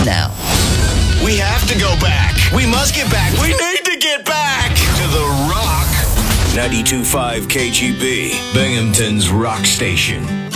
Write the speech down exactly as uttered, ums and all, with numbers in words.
now. We have to go back. We must get back. We need to get back to the Rock. ninety-two point five K G B, Binghamton's rock station.